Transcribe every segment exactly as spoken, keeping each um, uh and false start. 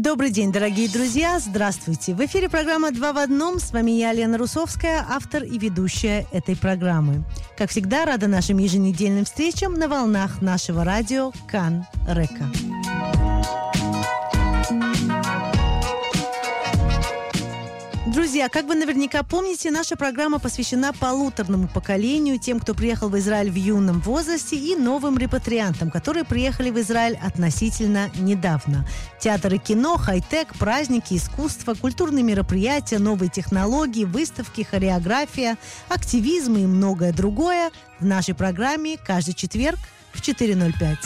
Добрый день, дорогие друзья, здравствуйте. В эфире программа «Два в одном». С вами я, Лена Русовская, автор и ведущая этой программы. Как всегда, рада нашим еженедельным встречам на волнах нашего радио Кан Река. Друзья, как вы наверняка помните, наша программа посвящена полуторному поколению, тем, кто приехал в Израиль в юном возрасте, и новым репатриантам, которые приехали в Израиль относительно недавно. Театр и кино, хай-тек, праздники, искусство, культурные мероприятия, новые технологии, выставки, хореография, активизм и многое другое в нашей программе каждый четверг в четыре ноль пять.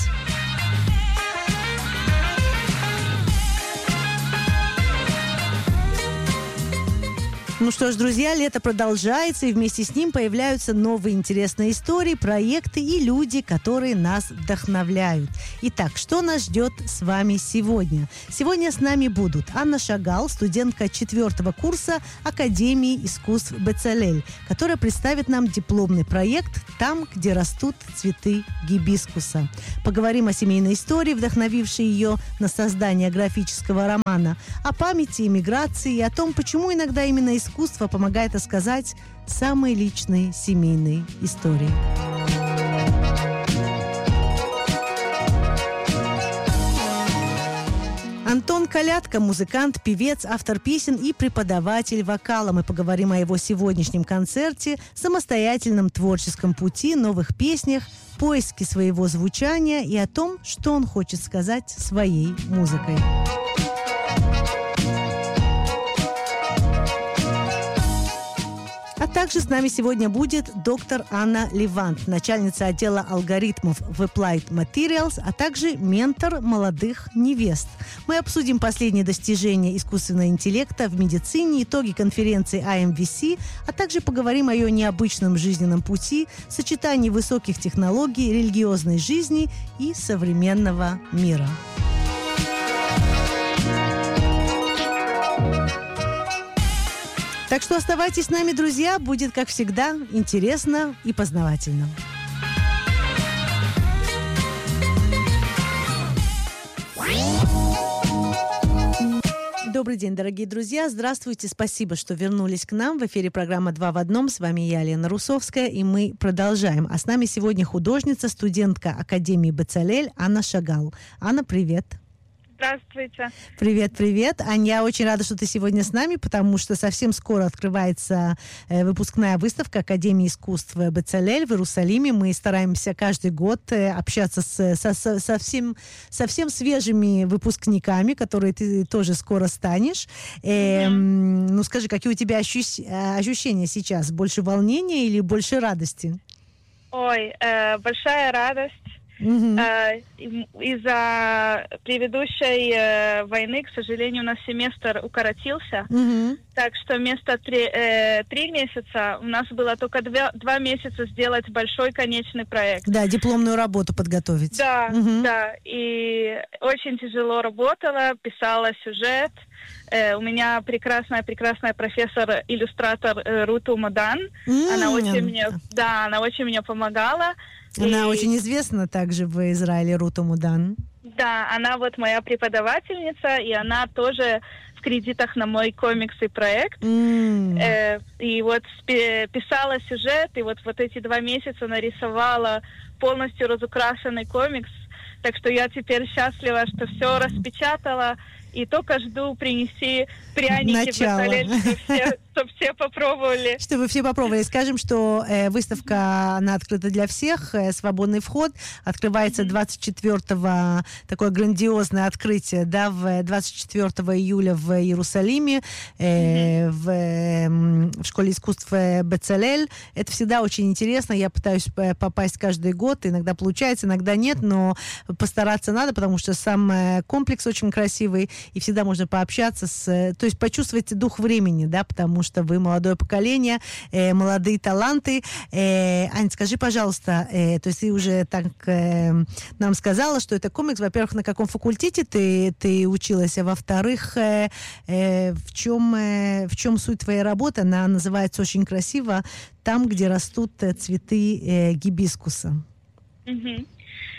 Ну что ж, друзья, лето продолжается, и вместе с ним появляются новые интересные истории, проекты и люди, которые нас вдохновляют. Итак, что нас ждет с вами сегодня? Сегодня с нами будут Анна Шагал, студентка четвертого курса Академии искусств Бецалель, которая представит нам дипломный проект «Там, где растут цветы гибискуса». Поговорим о семейной истории, вдохновившей ее на создание графического романа, о памяти, эмиграции и о том, почему иногда именно искусство Искусство помогает рассказать самые личные семейные истории. Антон Колядко – музыкант, певец, автор песен и преподаватель вокала. Мы поговорим о его сегодняшнем концерте, самостоятельном творческом пути, новых песнях, поиске своего звучания и о том, что он хочет сказать своей музыкой. А также с нами сегодня будет доктор Анна Левант, начальница отдела алгоритмов в Applied Materials, а также ментор молодых невест. Мы обсудим последние достижения искусственного интеллекта в медицине, итоги конференции ай эм ви си, а также поговорим о ее необычном жизненном пути, сочетании высоких технологий, религиозной жизни и современного мира. Так что оставайтесь с нами, друзья, будет, как всегда, интересно и познавательно. Добрый день, дорогие друзья. Здравствуйте. Спасибо, что вернулись к нам. В эфире программа «Два в одном». С вами я, Лена Русовская, и мы продолжаем. А с нами сегодня художница, студентка Академии Бецалель Анна Шагал. Анна, привет. Здравствуйте. Привет, привет. Аня, я очень рада, что ты сегодня с нами, потому что совсем скоро открывается э, выпускная выставка Академии искусств Бецалель в Иерусалиме. Мы стараемся каждый год э, общаться с, со, со, совсем, совсем свежими выпускниками, которые ты тоже скоро станешь. Э, mm-hmm. Ну, скажи, какие у тебя ощущ- ощущения сейчас? Больше волнения или больше радости? Ой, э, большая радость. Uh-huh. Э, из-за предыдущей э, войны, к сожалению, у нас семестр укоротился. Uh-huh. Так что вместо три, э, три месяца у нас было только два, два месяца сделать большой конечный проект. Да, дипломную работу подготовить. Да, uh-huh. да. И очень тяжело работала, писала сюжет. Э, у меня прекрасная-прекрасная профессор-иллюстратор э, Руту Модан. Mm-hmm. Она очень мне, да, она очень мне помогала. Она и... очень известна также в Израиле, Руту Модан. Да, она вот моя преподавательница, и она тоже в кредитах на мой комикс и проект. Mm. Э, и вот спи- писала сюжет, и вот, вот эти два месяца нарисовала полностью разукрашенный комикс. Так что я теперь счастлива, что все распечатала, и только жду принести пряники в Бецалель, чтобы все, чтобы все попробовали. Чтобы все попробовали. Скажем, что э, выставка, она открыта для всех, э, свободный вход. Открывается двадцать четвёртого, такое грандиозное открытие, да, в двадцать четвёртого июля в Иерусалиме, э, в, э, в школе искусств Бецалель. Это всегда очень интересно. Я пытаюсь попасть каждый год. Иногда получается, иногда нет, но постараться надо, потому что сам э, комплекс очень красивый. И всегда можно пообщаться с... То есть почувствовать дух времени, да, потому что вы молодое поколение, э, молодые таланты. Э, Ань, скажи, пожалуйста, э, то есть ты уже так э, нам сказала, что это комикс. Во-первых, на каком факультете ты, ты училась, а во-вторых, э, э, в, чем, э, в чем суть твоей работы? Она называется очень красиво «Там, где растут цветы э, гибискуса». Mm-hmm.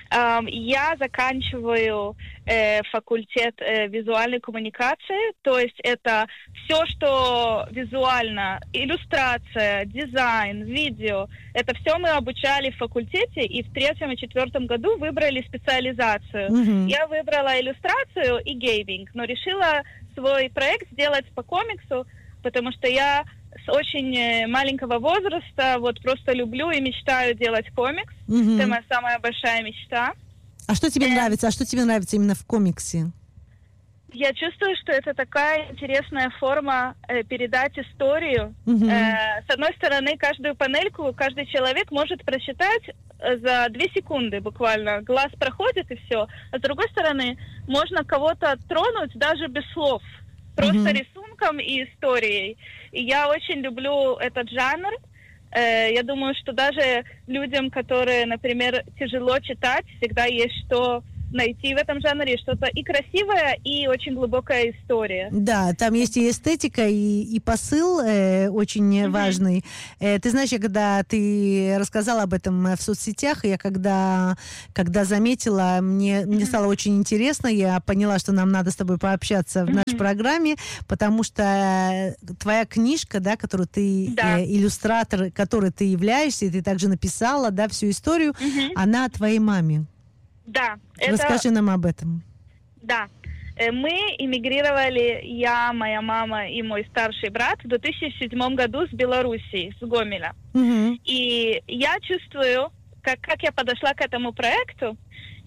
Я заканчиваю э, факультет э, визуальной коммуникации, то есть это все, что визуально, иллюстрация, дизайн, видео, это все мы обучали в факультете, и в третьем и четвертом году выбрали специализацию. Mm-hmm. Я выбрала иллюстрацию и гейминг, но решила свой проект сделать по комиксу, потому что я с очень маленького возраста вот просто люблю и мечтаю делать комикс. Mm-hmm. Это моя самая большая мечта. А что тебе э... нравится? А что тебе нравится именно в комиксе? Я чувствую, что это такая интересная форма э, передать историю. Mm-hmm. Э, с одной стороны, каждую панельку каждый человек может прочитать за две секунды буквально. Глаз проходит и все. А с другой стороны, можно кого-то тронуть даже без слов. Просто mm-hmm. рисунком и историей. И я очень люблю этот жанр. Э, я думаю, что даже людям, которые, например, тяжело читать, всегда есть что найти в этом жанре, что-то и красивое, и очень глубокая история. Да, там есть и эстетика, и, и посыл э, очень mm-hmm. важный. Э, ты знаешь, я когда ты рассказала об этом в соцсетях, я когда, когда заметила, мне, mm-hmm. мне стало очень интересно, я поняла, что нам надо с тобой пообщаться в mm-hmm. нашей программе, потому что твоя книжка, да, которую ты, да. э, иллюстратор, которой ты являешься, и ты также написала, да, всю историю, mm-hmm. она о твоей маме. Да. Расскажи это... нам об этом. Да. Мы эмигрировали, я, моя мама и мой старший брат, в две тысячи седьмом году с Белоруссии, с Гомеля. Угу. И я чувствую, как, как я подошла к этому проекту,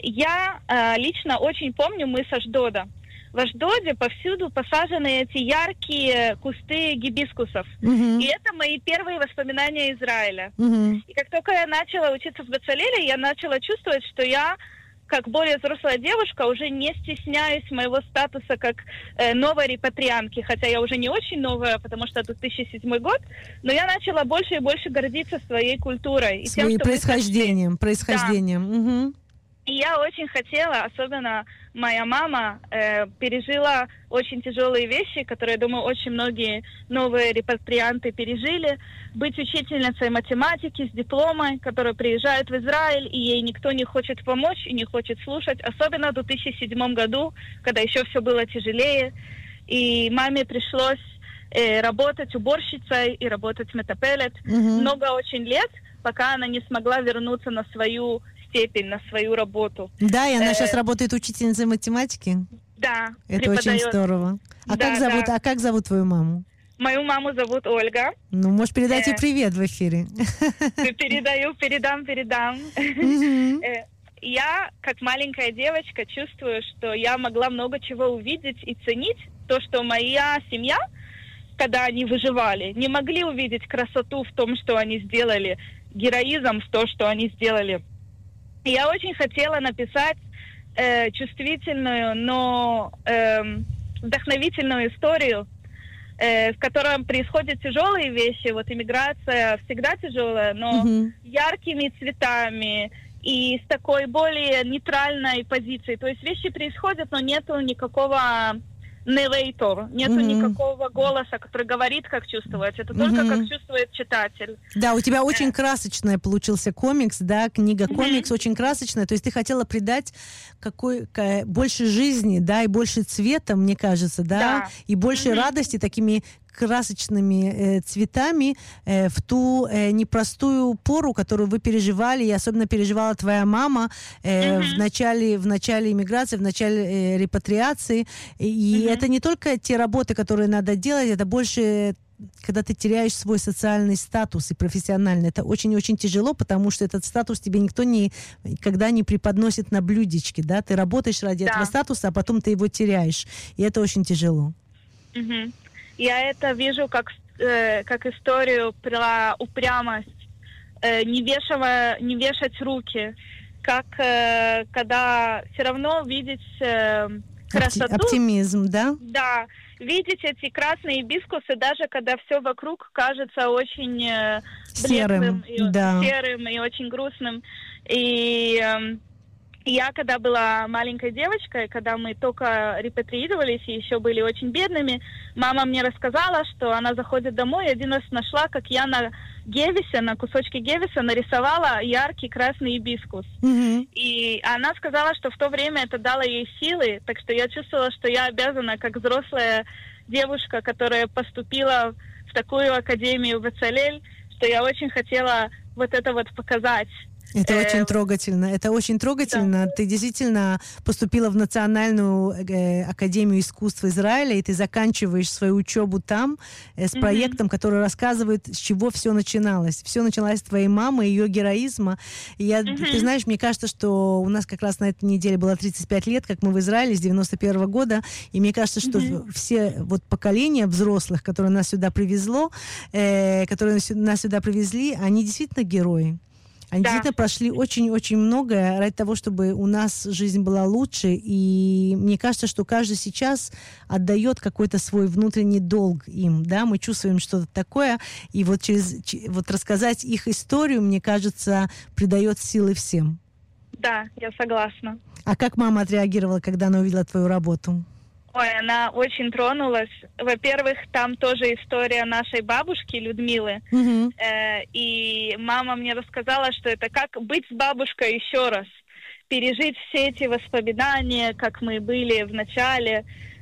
я э, лично очень помню, мы с Ашдода. В Ашдоде повсюду посажены эти яркие кусты гибискусов. Uh-huh. И это мои первые воспоминания Израиля. Uh-huh. И как только я начала учиться в Бецалеле, я начала чувствовать, что я, как более взрослая девушка, уже не стесняюсь моего статуса как э, новой репатриантки, хотя я уже не очень новая, потому что две тысячи седьмой год, но я начала больше и больше гордиться своей культурой. И своим тем, что происхождением. Мы... происхождением. Да. Угу. И я очень хотела, особенно моя мама э, пережила очень тяжелые вещи, которые, я думаю, очень многие новые репатрианты пережили. Быть учительницей математики с дипломой, которая приезжает в Израиль, и ей никто не хочет помочь и не хочет слушать. Особенно в две тысячи седьмом году, когда еще все было тяжелее. И маме пришлось э, работать уборщицей и работать метапелет mm-hmm. много очень лет, пока она не смогла вернуться на свою степень, на свою работу. Да, и она э, сейчас работает учительницей математики? Да. Это преподает. Очень здорово. А, да, как зовут, да. а как зовут твою маму? Мою маму зовут Ольга. Ну, можешь передать э, ей привет в эфире. Передаю, передам, передам. Я, как маленькая девочка, чувствую, что я могла много чего увидеть и ценить. То, что моя семья, когда они выживали, не могли увидеть красоту в том, что они сделали, героизм в том, что они сделали. Я очень хотела написать э, чувствительную, но э, вдохновительную историю, э, в которой происходят тяжелые вещи. Вот иммиграция всегда тяжелая, но mm-hmm. яркими цветами и с такой более нейтральной позицией. То есть вещи происходят, но нету никакого narrator, нету mm-hmm. никакого голоса, который говорит, как чувствовать. Это только mm-hmm. как чувствует читатель. Да, у тебя очень красочный получился комикс, да, книга-комикс mm-hmm. очень красочная. То есть ты хотела придать какой, больше жизни, да, и больше цвета, мне кажется, да, да. и больше mm-hmm. радости такими красочными э, цветами э, в ту э, непростую пору, которую вы переживали, и особенно переживала твоя мама э, mm-hmm. в начале, в начале иммиграции, в начале э, репатриации. И mm-hmm. это не только те работы, которые надо делать, это больше когда ты теряешь свой социальный статус и профессиональный. Это очень-очень тяжело, потому что этот статус тебе никто не, никогда не преподносит на блюдечке, да? Ты работаешь ради да. этого статуса, а потом ты его теряешь. И это очень тяжело. Mm-hmm. Я это вижу как, э, как историю про упрямость, э, не, вешая, не вешать руки, как э, когда все равно видеть э, красоту. Оптимизм, да? Да, видеть эти красные гибискусы, даже когда все вокруг кажется очень э, серым, бледным, и, да. серым и очень грустным. И... Э, Я, когда была маленькой девочкой, когда мы только репатриировались и еще были очень бедными, мама мне рассказала, что она заходит домой и один раз нашла, как я на гевисе, на кусочке гевиса нарисовала яркий красный гибискус. Mm-hmm. И она сказала, что в то время это дало ей силы, так что я чувствовала, что я обязана, как взрослая девушка, которая поступила в такую академию Бецалель, что я очень хотела вот это вот показать. Это э, очень трогательно. Это очень трогательно. Да. Ты действительно поступила в Национальную э, академию искусств Израиля, и ты заканчиваешь свою учебу там э, с mm-hmm. проектом, который рассказывает, с чего все начиналось. Все началось с твоей мамы, ее героизма. И я, mm-hmm. ты знаешь, мне кажется, что у нас как раз на этой неделе было тридцать пять лет, как мы в Израиле с девяносто первого года, и мне кажется, что mm-hmm. все вот поколения взрослых, которые нас сюда привезло, э, которые нас сюда привезли, они действительно герои. Они да. действительно прошли очень-очень многое ради того, чтобы у нас жизнь была лучше. И мне кажется, что каждый сейчас отдает какой-то свой внутренний долг им. Да? Мы чувствуем что-то такое. И вот, через, вот рассказать их историю, мне кажется, придает силы всем. Да, я согласна. А как мама отреагировала, когда она увидела твою работу? Ой, она очень тронулась. Во-первых, там тоже история нашей бабушки Людмилы. Mm-hmm. Э, и мама мне рассказала, что это как быть с бабушкой еще раз. Пережить все эти воспоминания, как мы были в начале.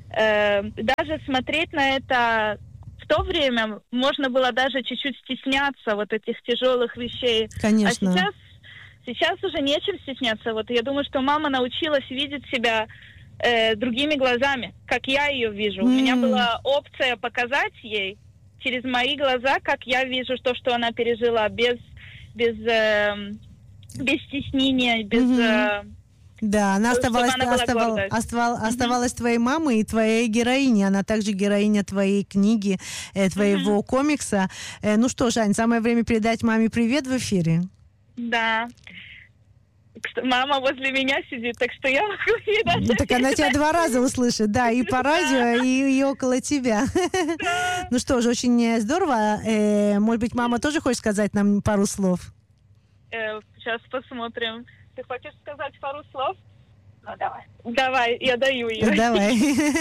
Э, даже смотреть на это в то время можно было даже чуть-чуть стесняться вот этих тяжелых вещей. Конечно. А сейчас, сейчас уже нечем стесняться. Вот я думаю, что мама научилась видеть себя Э, другими глазами, как я ее вижу. Mm. У меня была опция показать ей через мои глаза, как я вижу то, что она пережила, без, без, э, без стеснения, без... Mm-hmm. Э, да, она оставалась, она оставал, оставал, mm-hmm. оставалась твоей мамой и твоей героиней. Она также героиня твоей книги, э, твоего mm-hmm. комикса. Э, ну что, Жань, самое время передать маме привет в эфире. Да. Мама возле меня сидит, так что я могу ей даже... Так она тебя два раза услышит, да, и по радио, и, и около тебя. Да. Ну что ж, очень здорово. Э, может быть, мама тоже хочет сказать нам пару слов? Э, сейчас посмотрим. Ты хочешь сказать пару слов? Ну, давай. Давай, я даю ее. Давай.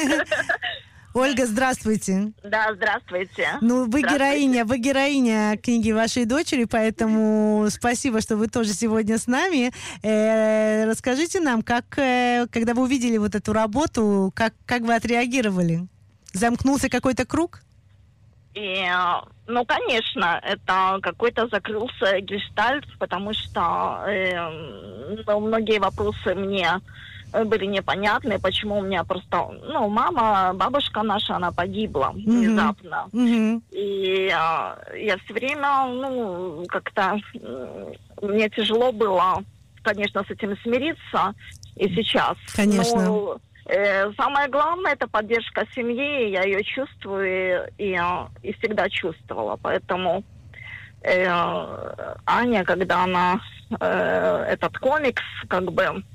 Ольга, здравствуйте. Да, здравствуйте. Ну, вы героиня, вы героиня книги вашей дочери, поэтому спасибо, что вы тоже сегодня с нами. Э, расскажите нам, как, э, когда вы увидели вот эту работу, как, как вы отреагировали? Замкнулся какой-то круг? И, ну, конечно, это какой-то закрылся гештальт, потому что э, ну, многие вопросы мне были непонятны, почему у меня просто, ну, мама, бабушка наша, она погибла mm-hmm. внезапно. Mm-hmm. И э, я все время, ну, как-то э, мне тяжело было, конечно, с этим смириться и сейчас. Конечно. Но, э, самое главное, это поддержка семьи, я ее чувствую и, и всегда чувствовала. Поэтому э, Аня, когда она э, этот комикс, как бы,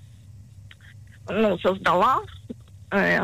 ну, создала, э,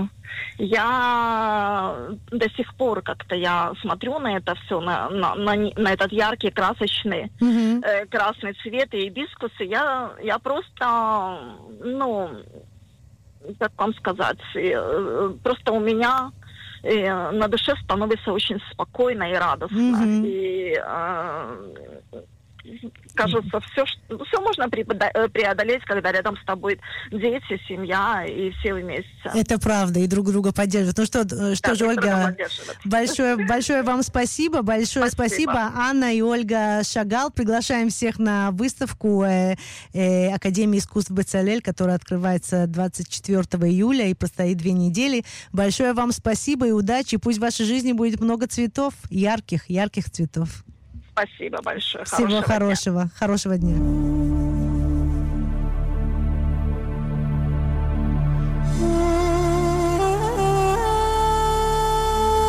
я до сих пор как-то я смотрю на это все, на, на, на, на этот яркий, красочный, mm-hmm. э, красный цвет и гибискусы, я, я просто, ну, как вам сказать, э, просто у меня э, на душе становится очень спокойно и радостно. Mm-hmm. И э, кажется, все, все можно преодолеть, когда рядом с тобой дети, семья и все вместе. Это правда, и друг друга поддерживают. Ну что, что да, же, Ольга, большое, большое вам спасибо, большое спасибо. спасибо. Анна и Ольга Шагал. Приглашаем всех на выставку э, э, Академии искусств Бецалель, которая открывается двадцать четвёртого июля и простоит две недели. Большое вам спасибо и удачи. Пусть в вашей жизни будет много цветов, ярких, ярких цветов. Спасибо большое. Всего хорошего. Хорошего, хорошего дня.